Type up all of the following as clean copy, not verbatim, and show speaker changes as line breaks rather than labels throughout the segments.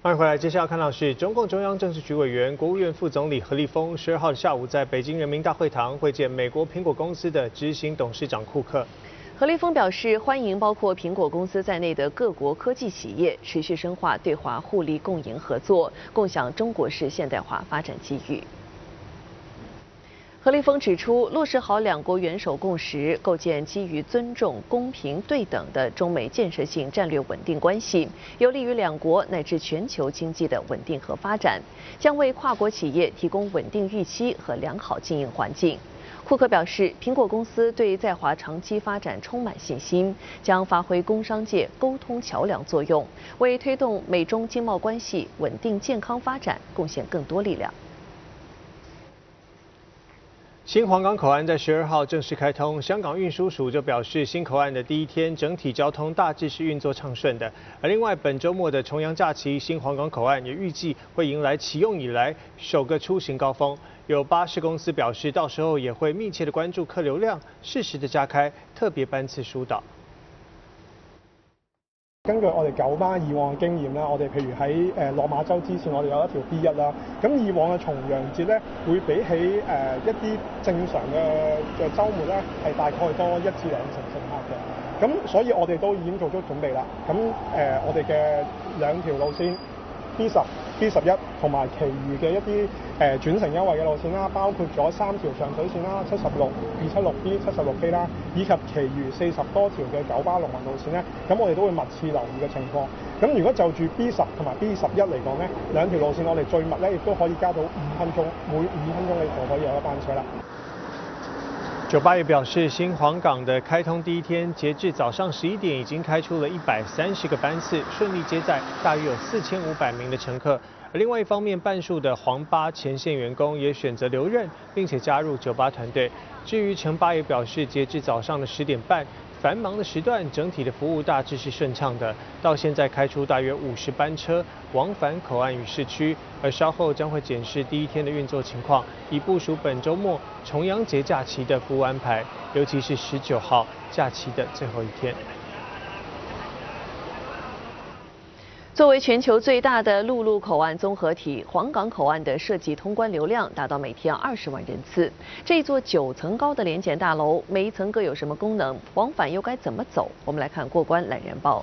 欢迎回来，接下来要看到是中共中央政治局委员、国务院副总理何立峰12号下午在北京人民大会堂会见美国苹果公司的执行董事长库克。
何立峰表示，欢迎包括苹果公司在内的各国科技企业持续深化对华互利共赢合作，共享中国式现代化发展机遇。何立峰指出，落实好两国元首共识，构建基于尊重、公平、对等的中美建设性战略稳定关系，有利于两国乃至全球经济的稳定和发展，将为跨国企业提供稳定预期和良好经营环境。库克表示，苹果公司对在华长期发展充满信心，将发挥工商界沟通桥梁作用，为推动美中经贸关系稳定健康发展贡献更多力量。
新皇岗口岸在12号正式开通，香港运输署就表示，新口岸的第一天整体交通大致是运作畅顺的。而另外，本周末的重阳假期，新皇岗口岸也预计会迎来启用以来首个出行高峰。有巴士公司表示，到时候也会密切的关注客流量，适时的加开特别班次疏導。
根據我哋九巴以往嘅經驗啦，我哋譬如喺落馬洲支線，我哋有一條 B1啦。咁以往嘅重陽節咧，會比起一啲正常嘅週末咧，係大概多1至2成乘客嘅。咁所以我哋都已經做足準備啦。咁我哋嘅兩條路線 B10、B11 同埋其餘嘅一啲轉乘優惠嘅路線啦，包括咗3條上水線啦、76、276B、76K 啦，以及其餘40多條嘅九巴農民路線咧，咁我哋都會密切留意嘅情況。咁如果就住 B10同埋 B11嚟講咧，兩條路線我哋最密咧，亦都可以加到5分鐘，每5分鐘你就可以有一班車啦。
九巴也表示，新皇港的开通第一天，截至早上11点，已经开出了130个班次，顺利接载大约有4500名的乘客。而另外一方面，半数的黄巴前线员工也选择留任，并且加入九巴团队。至于城巴也表示，截至早上的10点半，繁忙的时段，整体的服务大致是顺畅的。到现在开出大约50班车往返口岸与市区，而稍后将会检视第一天的运作情况，以部署本周末重阳节假期的服务安排，尤其是19号假期的最后一天。
作为全球最大的陆路口岸综合体，皇岗口岸的设计通关流量达到每天20万人次。这座9层高的联检大楼，每一层各有什么功能？往返又该怎么走？我们来看过关懒人包。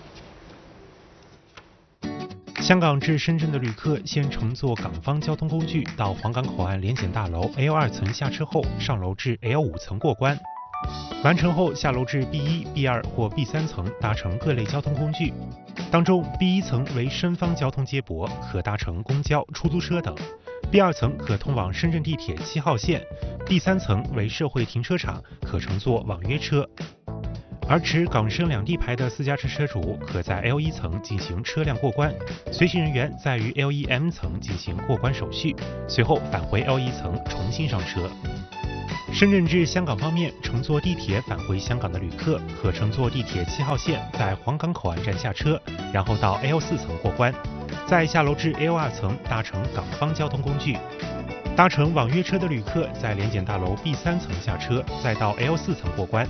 香港至深圳的旅客先乘坐港方交通工具到皇岗口岸联检大楼 L2 层下车后，上楼至 L5 层过关。完成后下楼至 B1、B2 或 B3 层，搭乘各类交通工具。当中 B1 层为深方交通接驳，可搭乘公交、出租车等。B2 层可通往深圳地铁7号线。B3 层为社会停车场，可乘坐网约车。而持港深两地牌的私家车车主可在 L1 层进行车辆过关，随行人员在于 L1M 层进行过关手续，随后返回 L1 层重新上车。深圳至香港方面，乘坐地铁返回香港的旅客可乘坐地铁7号线，在皇岗口岸站下车，然后到 L4 层过关，再下楼至 L2 层搭乘港方交通工具。搭乘网约车的旅客在联检大楼 B3 层下车，再到 L4 层过关，